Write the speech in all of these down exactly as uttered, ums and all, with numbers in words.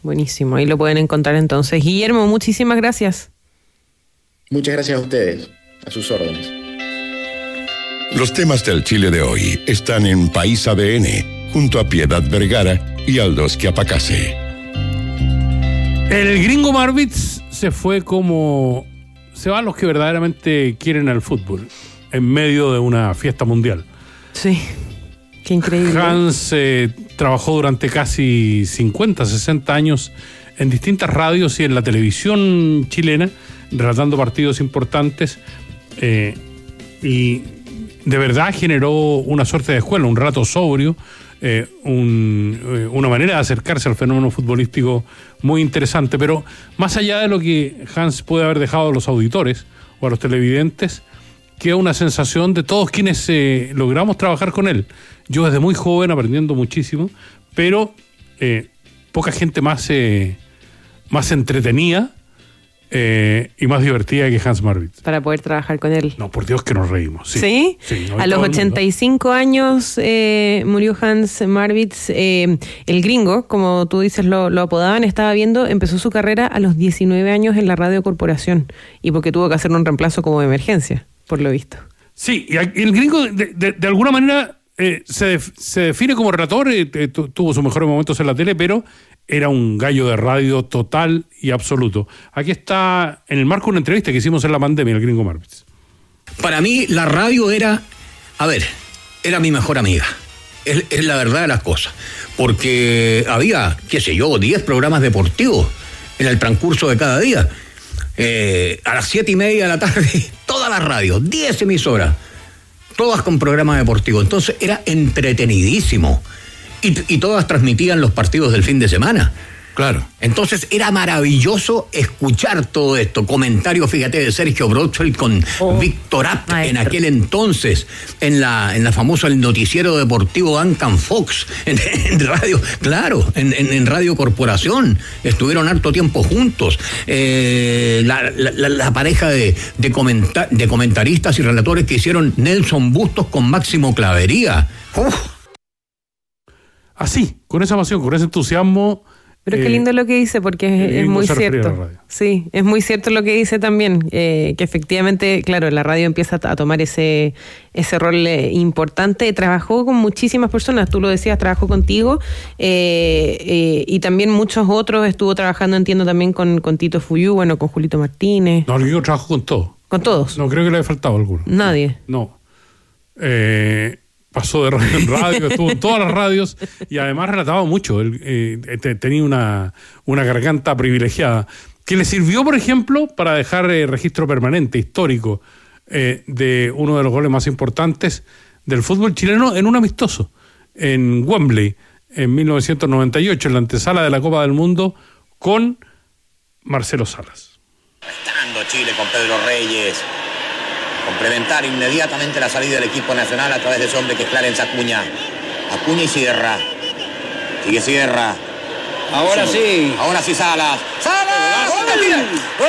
Buenísimo, ahí lo pueden encontrar entonces. Guillermo, muchísimas gracias. Muchas gracias a ustedes, a sus órdenes. Los temas del Chile de hoy están en País A D N, junto a Piedad Vergara y Aldous Quiapacase. El gringo Marvitz se fue como se van los que verdaderamente quieren al fútbol, en medio de una fiesta mundial. Sí, qué increíble. Hans eh, trabajó durante casi cincuenta, sesenta años en distintas radios y en la televisión chilena, relatando partidos importantes, eh, y de verdad generó una suerte de escuela, un rato sobrio, eh, un, eh, una manera de acercarse al fenómeno futbolístico muy interesante. Pero más allá de lo que Hans puede haber dejado a los auditores o a los televidentes, queda una sensación de todos quienes eh, logramos trabajar con él. Yo desde muy joven aprendiendo muchísimo, pero eh, poca gente más, eh, más entretenida Eh, y más divertida que Hans Marvitz. Para poder trabajar con él. No, por Dios que nos reímos. Sí. ¿Sí? Sí, a los ochenta y cinco años eh, murió Hans Marvitz. Eh, el gringo, como tú dices, lo, lo apodaban, estaba viendo, empezó su carrera a los diecinueve años en la Radio Corporación. Y porque tuvo que hacer un reemplazo como de emergencia, por lo visto. Sí, y el gringo de, de, de alguna manera eh, se, def, se define como relator, eh, tuvo sus mejores momentos en la tele, pero era un gallo de radio total y absoluto. Aquí está, en el marco de una entrevista que hicimos en la pandemia, el gringo Marvitz. Para mí, la radio era, a ver, era mi mejor amiga. Es, es la verdad de las cosas. Porque había, qué sé yo, diez programas deportivos en el transcurso de cada día. Eh, a las siete y media de la tarde, todas las radios, diez emisoras, todas con programas deportivos. Entonces era entretenidísimo. Y, y todas transmitían los partidos del fin de semana. Claro. Entonces era maravilloso escuchar todo esto. Comentarios, fíjate, de Sergio Brochel con oh, Víctor Apt en aquel entonces, en la en la famosa el noticiero deportivo Duncan Fox, en, en radio, claro, en, en, en Radio Corporación. Estuvieron harto tiempo juntos. Eh, la, la, la pareja de, de, comenta, de comentaristas y relatores que hicieron Nelson Bustos con Máximo Clavería. Uf. Así, con esa pasión, con ese entusiasmo. Pero eh, qué lindo lo que dice, porque es, es muy cierto. Sí, es muy cierto lo que dice también, eh, que efectivamente, claro, la radio empieza a tomar ese ese rol eh, importante. Trabajó con muchísimas personas, tú lo decías, trabajó contigo, eh, eh, y también muchos otros. Estuvo trabajando, entiendo, también con, con Tito Fuyú, bueno, con Julito Martínez. No, yo trabajo con todos. ¿Con todos? No, creo que le haya faltado alguno. Nadie. No. Eh... Pasó de radio en radio, estuvo en todas las radios y además relataba mucho. Él eh, te, tenía una, una garganta privilegiada que le sirvió, por ejemplo, para dejar eh, registro permanente, histórico, eh, de uno de los goles más importantes del fútbol chileno en un amistoso, en Wembley, en mil novecientos noventa y ocho, en la antesala de la Copa del Mundo, con Marcelo Salas. Estando Chile con Pedro Reyes. Complementar inmediatamente la salida del equipo nacional a través de ese hombre que es Clarence Acuña. Acuña y Sierra. Sigue Sierra. Ahora sí. sí. Ahora sí Salas. ¡Salas! ¡Gol!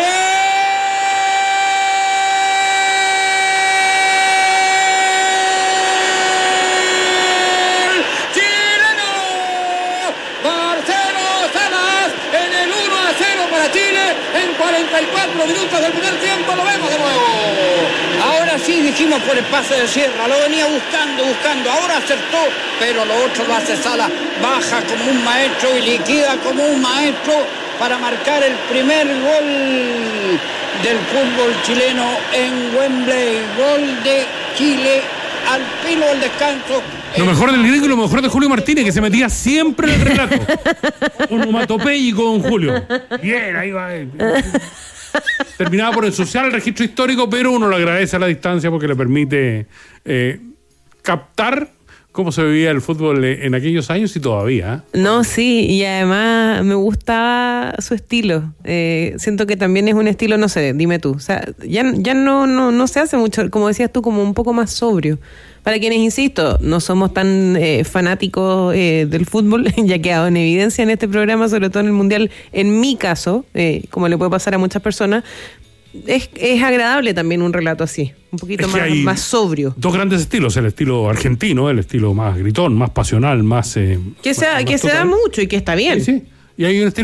¡Chileno! Marcelo Salas en el uno a cero para Chile en cuarenta y cuatro minutos del primer tiempo. Lo vemos de nuevo. Ahora sí dijimos por el pase de Sierra, lo venía buscando, buscando, ahora acertó, pero lo otro lo hace Sala, baja como un maestro y liquida como un maestro para marcar el primer gol del fútbol chileno en Wembley, gol de Chile al filo del descanso. Lo mejor del gringo y lo mejor de Julio Martínez, que se metía siempre en el relato. Onomatopéyico con Julio. Bien, ahí va él. Terminaba por ensuciar el registro histórico, pero uno lo agradece a la distancia porque le permite eh, captar cómo se vivía el fútbol en aquellos años y todavía. ¿eh? No, sí, y además me gustaba su estilo. Eh, siento que también es un estilo, no sé, dime tú. O sea, ya, ya no, no, no se hace mucho, como decías tú, como un poco más sobrio. Para quienes, insisto, no somos tan eh, fanáticos eh, del fútbol, ya ha quedado en evidencia en este programa, sobre todo en el Mundial, en mi caso, eh, como le puede pasar a muchas personas, es, es agradable también un relato así, un poquito más, más sobrio. Dos grandes estilos, el estilo argentino, el estilo más gritón, más pasional, más... Eh, que se, más, que más se da mucho y que está bien. Sí, sí. Y hay un estilo